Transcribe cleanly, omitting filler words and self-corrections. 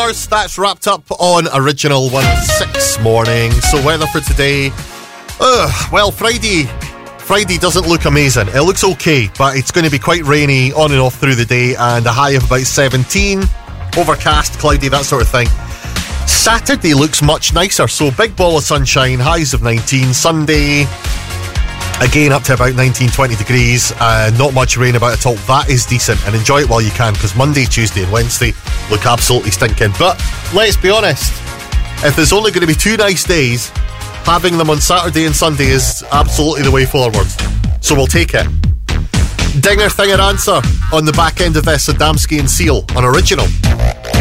hours. That's wrapped up on Original 1-6 morning. So weather for today, well, Friday doesn't look amazing. It looks okay, but it's going to be quite rainy on and off through the day, and a high of about 17, overcast, cloudy, that sort of thing. Saturday looks much nicer, so big ball of sunshine, highs of 19. Sunday, again up to about 19, 20 degrees, not much rain about at all. That is decent, and enjoy it while you can, because Monday, Tuesday and Wednesday look absolutely stinking. But let's be honest, if there's only going to be 2 nice days, having them on Saturday and Sunday is absolutely the way forward. So we'll take it. Dinger Thinger answer on the back end of this, Adamski and Seal on Original.